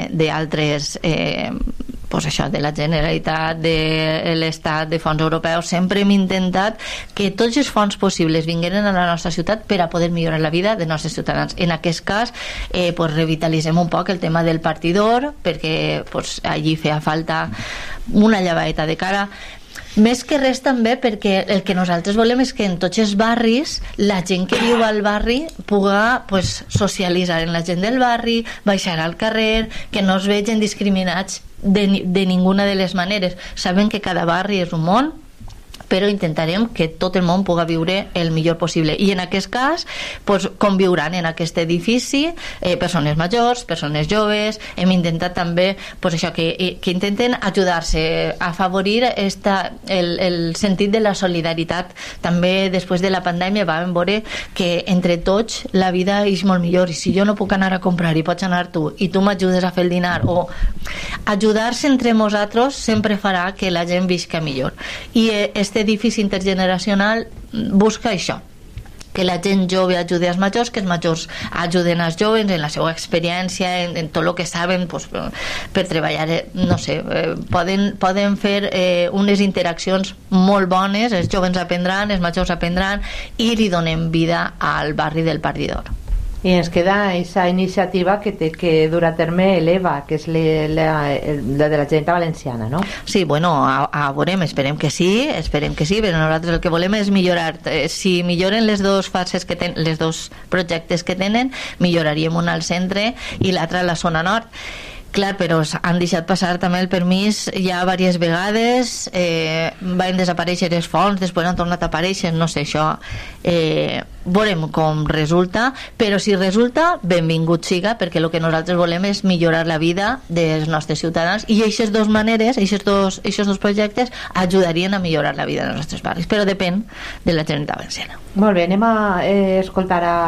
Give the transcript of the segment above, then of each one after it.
d'altres pues això, de la Generalitat, de l'Estat, de fons europeus, sempre hem intentat que tots els fons possibles vingueren a la nostra ciutat per a poder millorar la vida dels nostres ciutadans. En aquest cas pues revitalitzem un poc el tema del partidor, perquè pues, allí feia falta una llevadeta de cara. Més que res també perquè el que nosaltres volem és que en tots els barris la gent que viu al barri pugui pues, socialitzar amb la gent del barri, baixar al carrer, que no es vegin discriminats de ninguna de les maneres. Sabem que cada barri és un món, però intentarem que tot el món pugui viure el millor possible, i en aquest cas pues, conviuran en aquest edifici persones majors, persones joves. Hem intentat també pues, això, que intenten ajudar-se a afavorir el sentit de la solidaritat. També després de la pandèmia vam veure que entre tots la vida és molt millor, i si jo no puc anar a comprar i pots anar tu i tu m'ajudes a fer el dinar, o ajudar-se entre nosaltres sempre farà que la gent visca millor. I edifici intergeneracional busca això, que la gent jove ajudi als majors, que els majors ajuden als joves en la seva experiència, en tot el que saben pues, per treballar, no sé, poden fer unes interaccions molt bones, els joves aprendran, els majors aprendran, i li donem vida al barri del Partidor. I ens queda aquesta iniciativa que té que dur a terme l'EVA, que és la de la Generalitat Valenciana, no? Sí, bueno, veurem, esperem que sí, però nosaltres el que volem és millorar. Si milloren les dues fases que tenen, les dos projectes que tenen, milloraríem un al centre i l'altre a la zona nord. Clar, però han deixat passar també el permís ja diverses vegades, van desaparèixer els fons, després han tornat a aparèixer, no sé, això veurem com resulta, però si resulta, benvingut siga, perquè el que nosaltres volem és millorar la vida dels nostres ciutadans, i aquestes dues maneres, aquests dos projectes ajudarien a millorar la vida dels nostres barris, però depèn de la Generalitat Valenciana. Molt bé, anem a escoltar a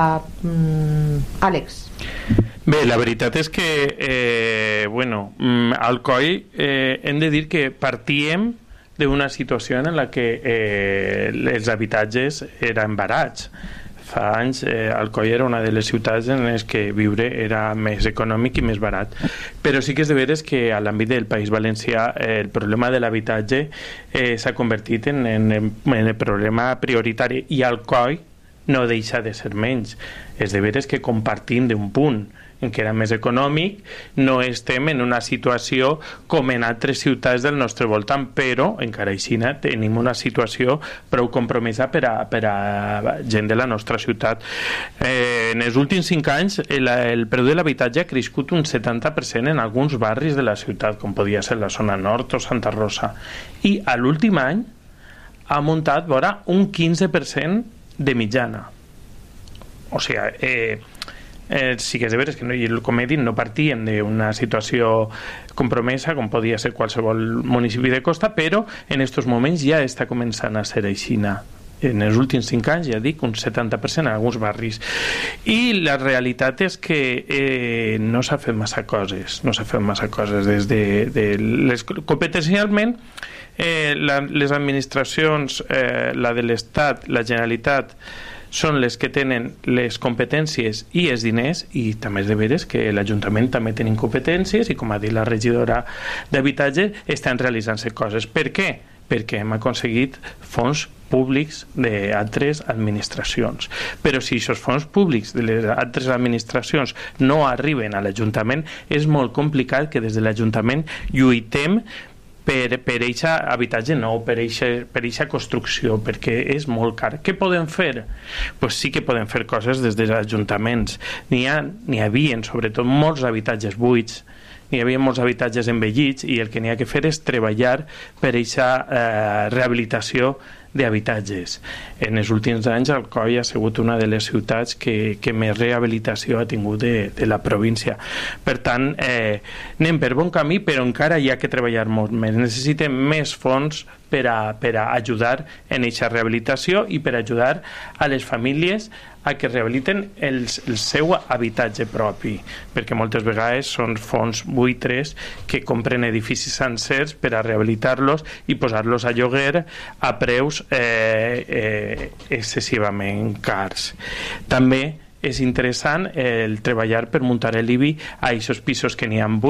Àlex. Bé, la veritat és que al COI hem de dir que partíem d'una situació en la que els habitatges eren barats. Fa anys Alcoi era una de les ciutats en les que viure era més econòmic i més barat, però sí que és de veres que a l'àmbit del País Valencià el problema de l'habitatge s'ha convertit en el problema prioritari, i Alcoi no deixa de ser menys. És de veres que compartim d'un punt en què era més econòmic, no estem en una situació com en altres ciutats del nostre voltant, però encara així tenim una situació prou compromesa per a gent de la nostra ciutat. En els últims 5 anys el preu de l'habitatge ha crescut un 70% en alguns barris de la ciutat, com podia ser la zona nord o Santa Rosa, i a l'últim any ha muntat vora un 15% de mitjana. O sigui, sí que és de veres que, com he dit, no partíem d'una situació compromesa com podia ser qualsevol municipi de costa, però en aquests moments ja està començant a ser aixina. En els últims 5 anys, ja dic, un 70% en alguns barris. I la realitat és que no s'ha fet massa coses. Des de competencialment, les administracions, la de l'Estat, la Generalitat, són les que tenen les competències i els diners, i també és de veres que l'Ajuntament també tenim competències, i com ha dit la regidora d'Habitatge, estan realitzant-se coses. Per què? Perquè hem aconseguit fons públics d'altres administracions. Però si aquests fons públics de les altres administracions no arriben a l'Ajuntament, és molt complicat que des de l'Ajuntament lluitem per eixa habitatge nou, per eixa construcció, perquè és molt car. Què podem fer? Pues sí que podem fer coses des dels ajuntaments. N'hi havia, sobretot, molts habitatges buits, n'hi havia molts habitatges envellits, i el que n'hi ha que fer és treballar per eixa rehabilitació d'habitatges. En els últims anys Alcoi ha sigut una de les ciutats que més rehabilitació ha tingut de la província. Per tant, anem per bon camí, però encara hi ha que treballar molt més. Necessitem més fons per a ajudar en aquesta rehabilitació i per ajudar a les famílies a que rehabiliten el seu habitatge propi, perquè moltes vegades són fons buitres que compren edificis sencers per a rehabilitar-los i posar-los a lloguer a preus excessivament cars. També és interessant el treballar per muntar l'IBI a aquests pisos que n'hi ha buits,